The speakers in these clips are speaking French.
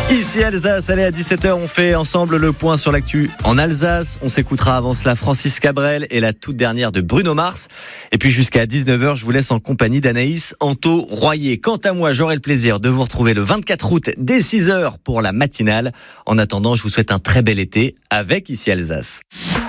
Ici Alsace, allez à 17h, on fait ensemble le point sur l'actu en Alsace. On s'écoutera avant cela Francis Cabrel et la toute dernière de Bruno Mars. Et puis jusqu'à 19h, je vous laisse en compagnie d'Anaïs Anto-Royer. Quant à moi, j'aurai le plaisir de vous retrouver le 24 août dès 6h pour la matinale. En attendant, je vous souhaite un très bel été avec Ici Alsace.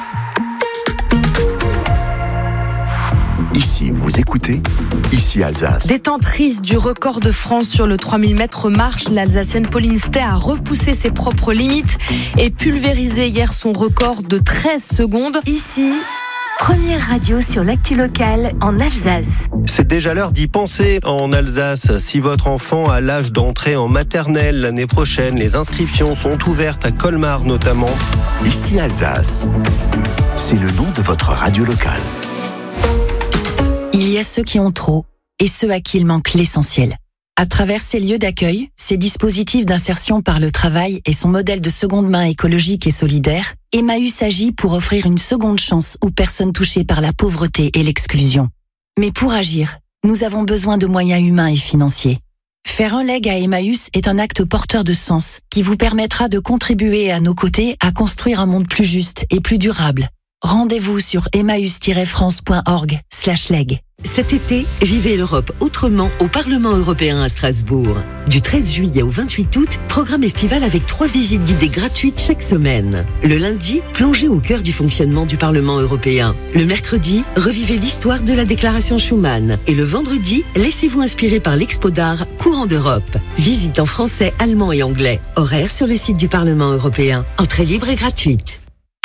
Ici, vous écoutez Ici Alsace. Détentrice du record de France sur le 3000 mètres marche, l'Alsacienne Pauline Stey a repoussé ses propres limites et pulvérisé hier son record de 13 secondes. Ici, première radio sur l'actu locale en Alsace. C'est déjà l'heure d'y penser en Alsace. Si votre enfant a l'âge d'entrer en maternelle l'année prochaine, les inscriptions sont ouvertes à Colmar notamment. Ici Alsace, c'est le nom de votre radio locale. Il y a ceux qui ont trop et ceux à qui il manque l'essentiel. À travers ces lieux d'accueil, ces dispositifs d'insertion par le travail et son modèle de seconde main écologique et solidaire, Emmaüs agit pour offrir une seconde chance aux personnes touchées par la pauvreté et l'exclusion. Mais pour agir, nous avons besoin de moyens humains et financiers. Faire un leg à Emmaüs est un acte porteur de sens qui vous permettra de contribuer à nos côtés à construire un monde plus juste et plus durable. Rendez-vous sur emmaüs-france.org/leg. Cet été, vivez l'Europe autrement au Parlement européen à Strasbourg. Du 13 juillet au 28 août, programme estival avec 3 visites guidées gratuites chaque semaine. Le lundi, plongez au cœur du fonctionnement du Parlement européen. Le mercredi, revivez l'histoire de la déclaration Schuman. Et le vendredi, laissez-vous inspirer par l'Expo d'art Courant d'Europe. Visite en français, allemand et anglais. Horaire sur le site du Parlement européen. Entrée libre et gratuite.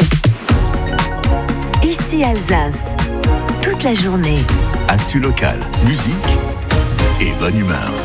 Ici Alsace, toute la journée. Actu locale, musique et bonne humeur.